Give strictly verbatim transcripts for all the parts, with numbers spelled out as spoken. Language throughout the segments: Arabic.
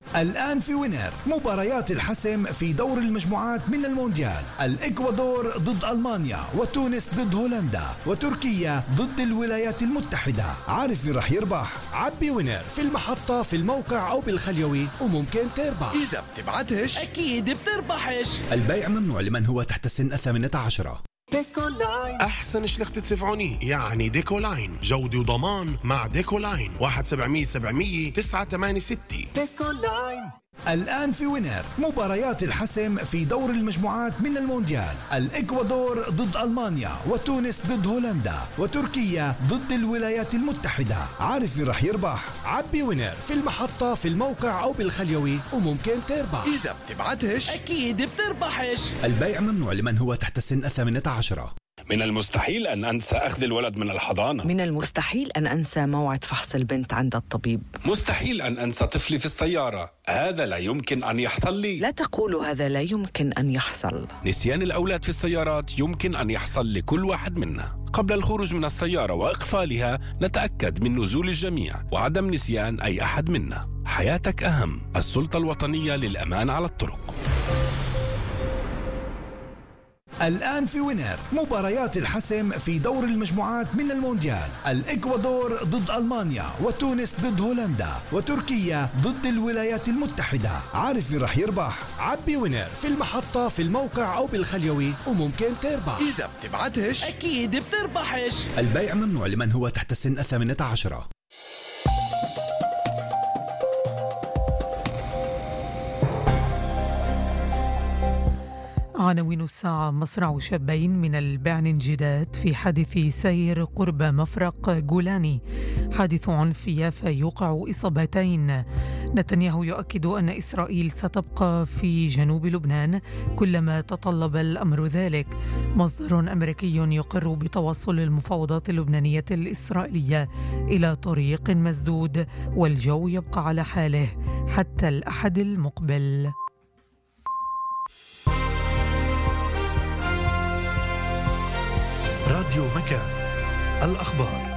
الآن في وينر مباريات الحسم في دور المجموعات من المونديال. الإكوادور ضد ألمانيا، وتونس ضد هولندا، وتركيا ضد الولايات المتحدة. عارف مين رح يربح؟ عبي وينر في المحطة، في الموقع أو بالخليوي، وممكن تربح. إذا بتبعتش أكيد بتربحش. البيع ممنوع لمن هو تحت سن الثامنة عشرة. ديكولاين أحسن شلخت سفعوني، يعني ديكولاين جودة وضمان مع ديكولاين. واحد سبعمية سبعمية تسعة ثمانية ستة. ديكولاين. الآن في وينر مباريات الحسم في دور المجموعات من المونديال. الإكوادور ضد ألمانيا، وتونس ضد هولندا، وتركيا ضد الولايات المتحدة. عارف مين رح يربح؟ عبي وينر في المحطة، في الموقع أو بالخليوي، وممكن تربح. إذا بتبعتش أكيد بتربحش. البيع ممنوع لمن هو تحت سن الثامنة عشرة. من المستحيل أن أنسى أخذ الولد من الحضانة. من المستحيل أن أنسى موعد فحص البنت عند الطبيب. مستحيل أن أنسى طفلي في السيارة. هذا لا يمكن أن يحصل لي. لا تقول هذا لا يمكن أن يحصل. نسيان الأولاد في السيارات يمكن أن يحصل لكل واحد منا. قبل الخروج من السيارة وإقفالها نتأكد من نزول الجميع وعدم نسيان أي أحد منا. حياتك أهم. السلطة الوطنية للأمان على الطرق. الآن في وينر مباريات الحسم في دور المجموعات من المونديال. الإكوادور ضد ألمانيا، وتونس ضد هولندا، وتركيا ضد الولايات المتحدة. عارف مين رح يربح؟ عبي وينر في المحطة، في الموقع أو بالخليوي، وممكن تربح. إذا بتبعتش أكيد بتربحش. البيع ممنوع لمن هو تحت سن الثامنة عشرة. عناوين الساعة: مصرع شابين من البعنجدات في حادث سير قرب مفرق جولاني. حادث عنف في يافا يوقع إصابتين. نتنياهو يؤكد أن إسرائيل ستبقى في جنوب لبنان كلما تطلب الأمر ذلك. مصدر أمريكي يقر بتوصل المفاوضات اللبنانية الإسرائيلية إلى طريق مسدود، والجو يبقى على حاله حتى الأحد المقبل. راديو مكان، الأخبار.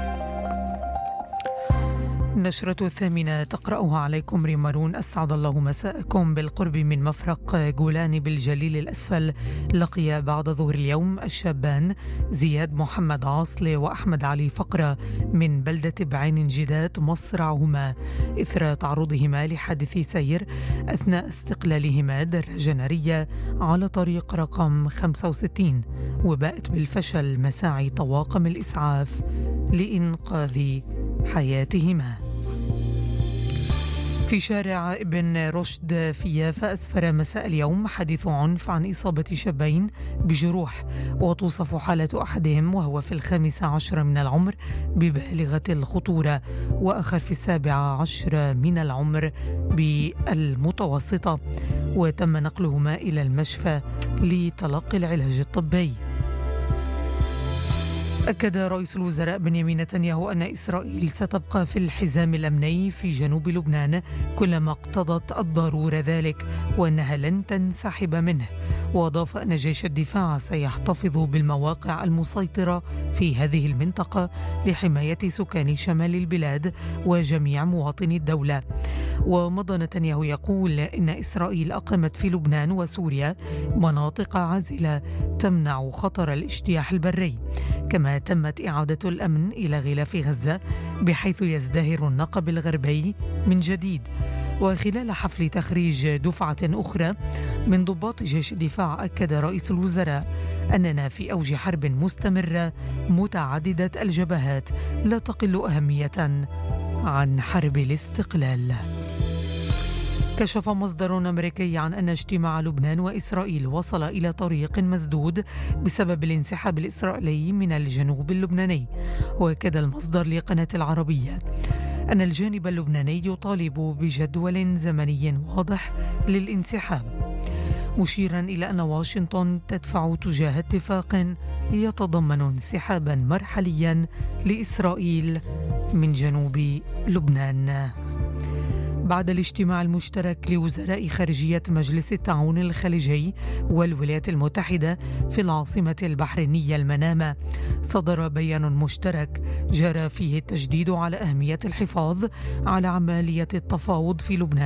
النشرة الثامنة تقرأها عليكم ريمارون. أسعد الله مساءكم. بالقرب من مفرق جولاني بالجليل الأسفل لقي بعد ظهر اليوم الشابان زياد محمد عاصلة وأحمد علي فقرة من بلدة بعين جدات مصرعهما إثر تعرضهما لحادث سير أثناء استقلالهما دراجة نارية على طريق رقم خمسة وستين، وباءت بالفشل مساعي طواقم الإسعاف لإنقاذ حياتهما. في شارع ابن رشد في يافا أسفر مساء اليوم حادث عنف عن إصابة شابين بجروح، وتوصف حالة أحدهم وهو في الخامسة عشر من العمر ببالغة الخطورة، وآخر في السابعة عشر من العمر بالمتوسطة، وتم نقلهما إلى المشفى لتلقي العلاج الطبي. أكد رئيس الوزراء بنيامين نتنياهو أن إسرائيل ستبقى في الحزام الأمني في جنوب لبنان كلما اقتضت الضرورة ذلك، وأنها لن تنسحب منه. وأضاف أن جيش الدفاع سيحتفظ بالمواقع المسيطرة في هذه المنطقة لحماية سكان شمال البلاد وجميع مواطني الدولة. ومضى نتنياهو يقول إن إسرائيل أقامت في لبنان وسوريا مناطق عازلة تمنع خطر الاجتياح البري، كما تمت إعادة الأمن إلى غلاف غزة بحيث يزدهر النقب الغربي من جديد. وخلال حفل تخريج دفعة أخرى من ضباط جيش الدفاع أكد رئيس الوزراء أننا في أوج حرب مستمرة متعددة الجبهات لا تقل أهمية عن حرب الاستقلال. كشف مصدر أمريكي عن أن اجتماع لبنان وإسرائيل وصل إلى طريق مسدود بسبب الانسحاب الإسرائيلي من الجنوب اللبناني. وأكد المصدر لقناة العربية أن الجانب اللبناني يطالب بجدول زمني واضح للانسحاب، مشيرا إلى أن واشنطن تدفع تجاه اتفاق يتضمن انسحابا مرحليا لإسرائيل من جنوب لبنان. بعد الاجتماع المشترك لوزراء خارجية مجلس التعاون الخليجي والولايات المتحدة في العاصمة البحرينية المنامة، صدر بيان مشترك جرى فيه التشديد على أهمية الحفاظ على عملية التفاوض في لبنان